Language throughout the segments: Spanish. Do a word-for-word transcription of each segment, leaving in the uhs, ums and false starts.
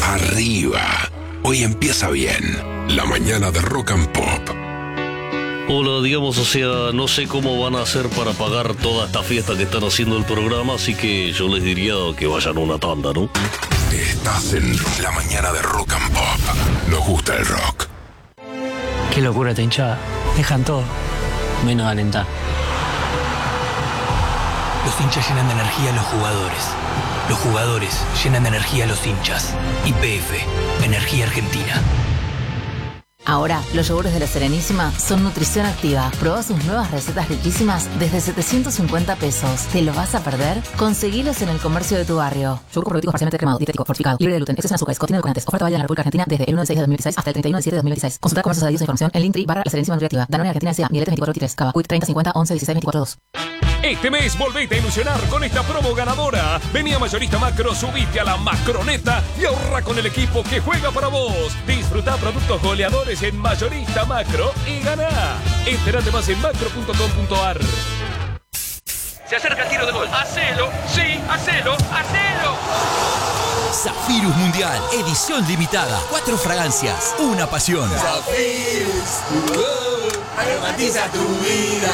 Arriba. Hoy empieza bien. La mañana de Rock and Pop. Hola, digamos, o sea, no sé cómo van a hacer para pagar toda esta fiesta que están haciendo el programa, así que yo les diría que vayan a una tanda, ¿no? Estás en la mañana de Rock and Pop. Nos gusta el rock. Qué locura esta hinchada. Dejan todo, menos alentar. Los hinchas llenan de energía a los jugadores. Los jugadores llenan de energía a los hinchas. Y P F, Energía Argentina. Ahora, los yogures de La Serenísima son nutrición activa. Probá sus nuevas recetas riquísimas desde setecientos cincuenta pesos. ¿Te lo vas a perder? Conseguilos en el comercio de tu barrio. Yogur probiotico parcialmente cremado, dietético, fortificado, libre de gluten, exceso en azúcares, contiene edulcorantes. Oferta válida en la República Argentina desde el uno de seis de dos mil dieciséis hasta el treinta y uno de siete de dos mil dieciséis. Consulta comercios adheridos e información en Linktree barra La Serenísima Nutriactiva. Danone Argentina S A, Mieletes veinticuatro veintitrés, Cava, Quit treinta cincuenta once dieciséis veinticuatro dos. Este mes volvete a ilusionar con esta promo ganadora. Vení a Mayorista Macro, subite a la Macroneta y ahorra con el equipo que juega para vos. Disfruta productos goleadores en Mayorista Macro y ganá. Entérate más en macro punto com punto ar. Se acerca el tiro de gol. ¡Hacelo! ¡Sí! ¡Hacelo! ¡Hacelo! Zafirus Mundial, edición limitada. Cuatro fragancias, una pasión. Zafirus, tu voz, aromatiza tu vida.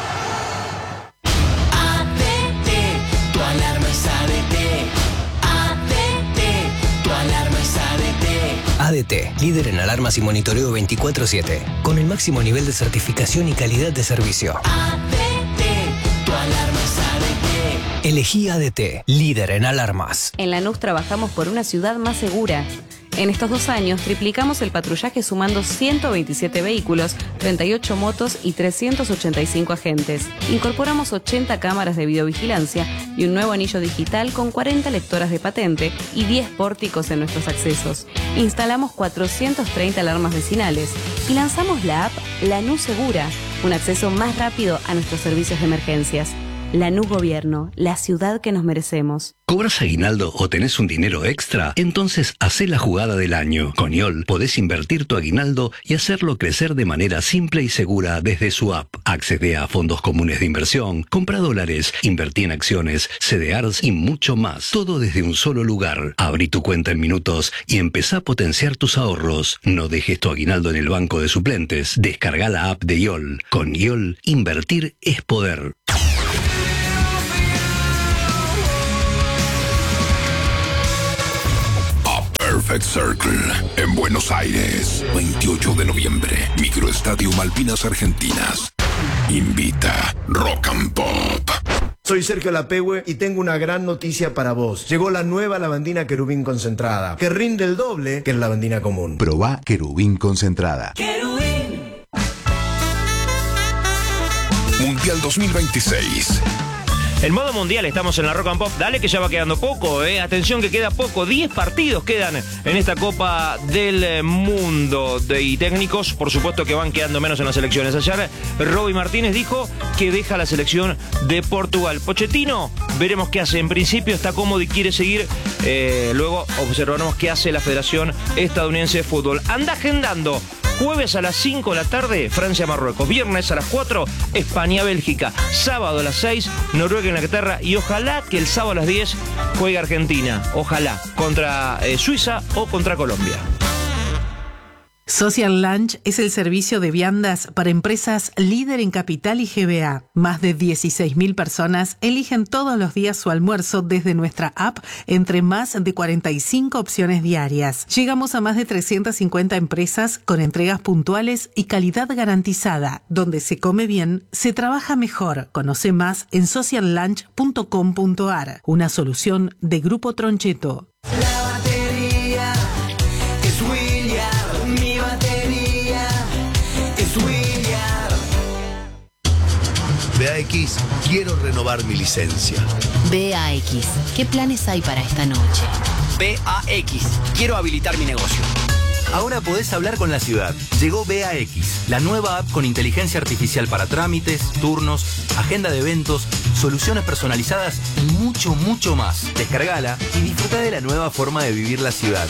A D T, tu alarma es A D T. A D T, tu alarma es A D T. A D T, líder en alarmas y monitoreo veinticuatro siete, con el máximo nivel de certificación y calidad de servicio. A D T, tu alarma es A D T. Elegí A D T, líder en alarmas. En Lanús trabajamos por una ciudad más segura. En estos dos años triplicamos el patrullaje sumando ciento veintisiete vehículos, treinta y ocho motos y trescientos ochenta y cinco agentes. Incorporamos ochenta cámaras de videovigilancia y un nuevo anillo digital con cuarenta lectoras de patente y diez pórticos en nuestros accesos. Instalamos cuatrocientas treinta alarmas vecinales y lanzamos la app Lanús Segura, un acceso más rápido a nuestros servicios de emergencias. Lanús Gobierno, la ciudad que nos merecemos. ¿Cobras aguinaldo o tenés un dinero extra? Entonces hacé la jugada del año. Con I O L podés invertir tu aguinaldo y hacerlo crecer de manera simple y segura desde su app. Accede a fondos comunes de inversión, compra dólares, invertí en acciones, C D Rs y mucho más. Todo desde un solo lugar. Abrí tu cuenta en minutos y empezá a potenciar tus ahorros. No dejes tu aguinaldo en el banco de suplentes. Descarga la app de I O L. Con I O L, invertir es poder. Perfect Circle, en Buenos Aires, veintiocho de noviembre, Microestadio Malvinas Argentinas. Invita Rock and Pop. Soy Sergio Lapehue y tengo una gran noticia para vos. Llegó la nueva lavandina Querubín concentrada, que rinde el doble que la lavandina común. Probá Querubín concentrada. Querubín. Mundial dos mil veintiséis. El modo mundial, estamos en la Rock and Pop. Dale que ya va quedando poco, eh. Atención que queda poco. diez partidos quedan en esta Copa del Mundo. De, y técnicos, por supuesto que van quedando menos en las elecciones. Ayer Roby Martínez dijo que deja la selección de Portugal. Pochettino, veremos qué hace. En principio está cómodo y quiere seguir. Eh, luego observaremos qué hace la Federación Estadounidense de Fútbol. Anda agendando. Jueves a las cinco de la tarde, Francia-Marruecos. Viernes a las cuatro, España-Bélgica. Sábado a las seis, Noruega-Inglaterra. Y ojalá que el sábado a las diez juegue Argentina. Ojalá. Contra eh, Suiza o contra Colombia. Social Lunch es el servicio de viandas para empresas líder en Capital y G B A. Más de dieciséis mil personas eligen todos los días su almuerzo desde nuestra app entre más de cuarenta y cinco opciones diarias. Llegamos a más de trescientas cincuenta empresas con entregas puntuales y calidad garantizada. Donde se come bien, se trabaja mejor. Conoce más en social lunch punto com punto ar. Una solución de Grupo Troncheto. La batería es William, mi batería es William. B A X, quiero renovar mi licencia. B A X, ¿qué planes hay para esta noche? B A X, quiero habilitar mi negocio. Ahora podés hablar con la ciudad. Llegó B A X, la nueva app con inteligencia artificial para trámites, turnos, agenda de eventos, soluciones personalizadas y mucho, mucho más. Descargala y disfruta de la nueva forma de vivir la ciudad.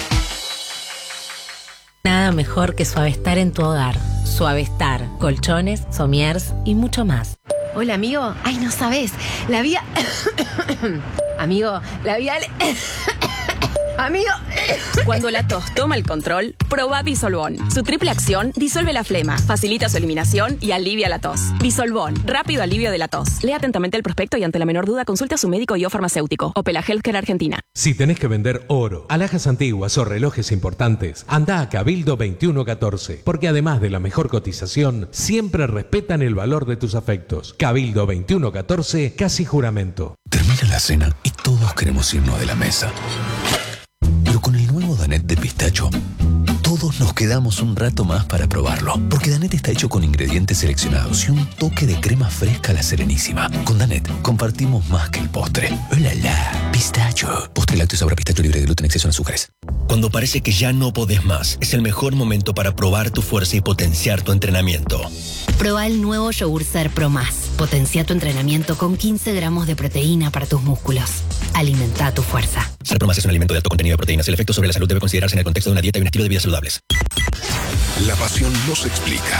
Nada mejor que Suavestar en tu hogar. Suavestar, colchones, somiers y mucho más. Hola, amigo. Ay, no sabes. La vía... amigo, la vía... Amigo. Cuando la tos toma el control, proba Disolvón. Su triple acción disuelve la flema, facilita su eliminación y alivia la tos. Disolvón, rápido alivio de la tos. Lea atentamente el prospecto y ante la menor duda consulte a su médico y o farmacéutico. Opela Healthcare Argentina. Si tenés que vender oro, alhajas antiguas o relojes importantes, anda a Cabildo veintiuno catorce, porque además de la mejor cotización, siempre respetan el valor de tus afectos. Cabildo veintiuno catorce, casi juramento. Termina la cena y todos queremos irnos de la mesa. Pero con el nuevo Danette de pistacho, todos nos quedamos un rato más para probarlo. Porque Danette está hecho con ingredientes seleccionados y un toque de crema fresca a la Serenísima. Con Danette compartimos más que el postre. ¡Hola, la! Pistacho. Postre lácteo sabor a pistacho libre de gluten, exceso en azúcares. Cuando parece que ya no podés más, es el mejor momento para probar tu fuerza y potenciar tu entrenamiento. Proba el nuevo yogur Ser Pro Más. Potencia tu entrenamiento con quince gramos de proteína para tus músculos. Alimenta tu fuerza. Ser Pro Más es un alimento de alto contenido de proteínas. El efecto sobre la salud debe considerarse en el contexto de una dieta y un estilo de vida saludables. La pasión no se explica.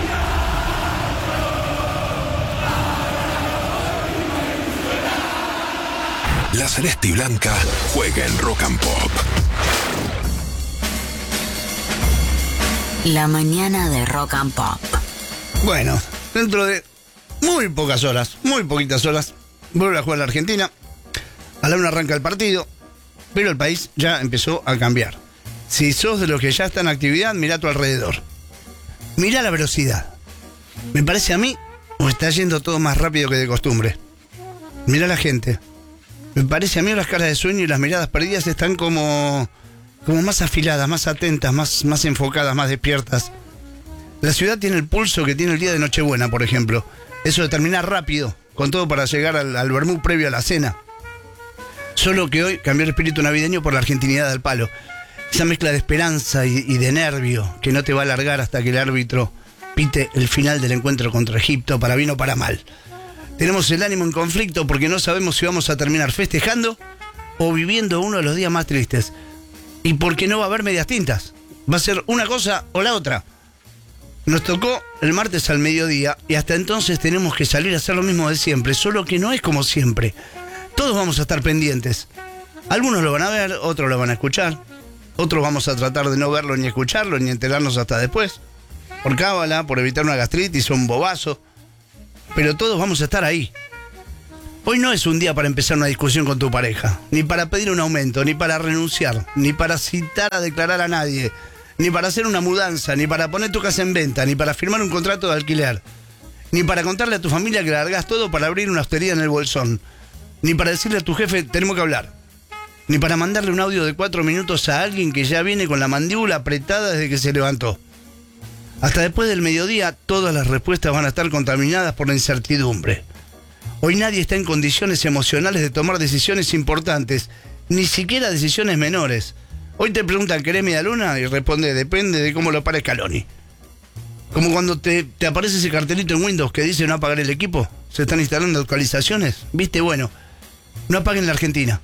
La celeste y blanca juega en Rock and Pop. La mañana de Rock and Pop. Bueno, dentro de muy pocas horas, muy poquitas horas, vuelve a jugar la Argentina. A la una arranca el partido, pero el país ya empezó a cambiar. Si sos de los que ya están en actividad, mirá a tu alrededor. Mirá la velocidad. Me parece a mí, o está yendo todo más rápido que de costumbre. Mirá la gente. Me parece a mí las caras de sueño y las miradas perdidas están como, como más afiladas, más atentas, más, más enfocadas, más despiertas. La ciudad tiene el pulso que tiene el día de Nochebuena, por ejemplo. Eso de terminar rápido, con todo para llegar al, al vermú previo a la cena. Solo que hoy cambió el espíritu navideño por la argentinidad al palo. Esa mezcla de esperanza y, y de nervio que no te va a alargar hasta que el árbitro pite el final del encuentro contra Egipto, para bien o para mal. Tenemos el ánimo en conflicto porque no sabemos si vamos a terminar festejando o viviendo uno de los días más tristes. Y porque no va a haber medias tintas. Va a ser una cosa o la otra. Nos tocó el martes al mediodía y hasta entonces tenemos que salir a hacer lo mismo de siempre, solo que no es como siempre. Todos vamos a estar pendientes. Algunos lo van a ver, otros lo van a escuchar. Otros vamos a tratar de no verlo ni escucharlo ni enterarnos hasta después. Por cábala, por evitar una gastritis o un bobazo. Pero todos vamos a estar ahí. Hoy no es un día para empezar una discusión con tu pareja, ni para pedir un aumento, ni para renunciar, ni para citar a declarar a nadie, ni para hacer una mudanza, ni para poner tu casa en venta, ni para firmar un contrato de alquiler, ni para contarle a tu familia que largás todo para abrir una hostería en el Bolsón, ni para decirle a tu jefe tenemos que hablar, ni para mandarle un audio de cuatro minutos a alguien que ya viene con la mandíbula apretada desde que se levantó. Hasta después del mediodía, todas las respuestas van a estar contaminadas por la incertidumbre. Hoy nadie está en condiciones emocionales de tomar decisiones importantes, ni siquiera decisiones menores. Hoy te preguntan, ¿querés media luna? Y responde, depende de cómo lo pare Scaloni. Como cuando te, te aparece ese cartelito en Windows que dice no apagar el equipo, se están instalando actualizaciones. ¿Viste? Bueno, no apaguen la Argentina.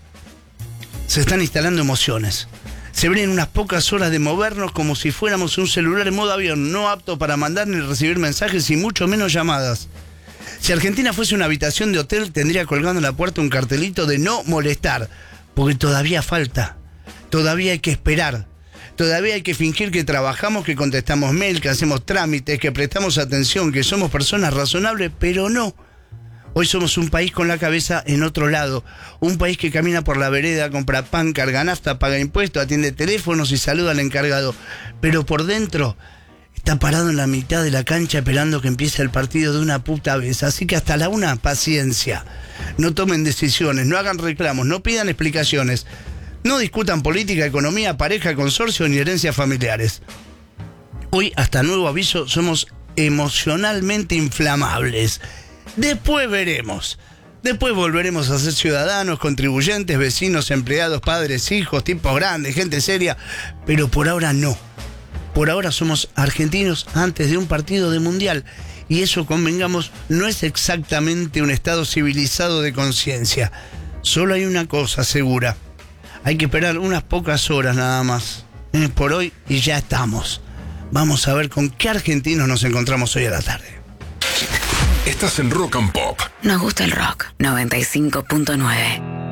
Se están instalando emociones. Se vienen unas pocas horas de movernos como si fuéramos un celular en modo avión, no apto para mandar ni recibir mensajes y mucho menos llamadas. Si Argentina fuese una habitación de hotel, tendría colgando en la puerta un cartelito de no molestar, porque todavía falta, todavía hay que esperar, todavía hay que fingir que trabajamos, que contestamos mail, que hacemos trámites, que prestamos atención, que somos personas razonables, pero no. Hoy somos un país con la cabeza en otro lado, un país que camina por la vereda, compra pan, carga nafta, paga impuestos, atiende teléfonos y saluda al encargado. Pero por dentro está parado en la mitad de la cancha esperando que empiece el partido de una puta vez. Así que hasta la una, paciencia. No tomen decisiones, no hagan reclamos, no pidan explicaciones. No discutan política, economía, pareja, consorcio ni herencias familiares. Hoy, hasta nuevo aviso, somos emocionalmente inflamables. Después veremos. Después volveremos a ser ciudadanos, contribuyentes, vecinos, empleados, padres, hijos, tipos grandes, gente seria. Pero por ahora no. Por ahora somos argentinos antes de un partido de mundial. Y eso, convengamos, no es exactamente un estado civilizado de conciencia. Solo hay una cosa segura. Hay que esperar unas pocas horas nada más. Eh, por hoy y ya estamos. Vamos a ver con qué argentinos nos encontramos hoy a la tarde. Estás en Rock and Pop. Nos gusta el rock. noventa y cinco punto nueve.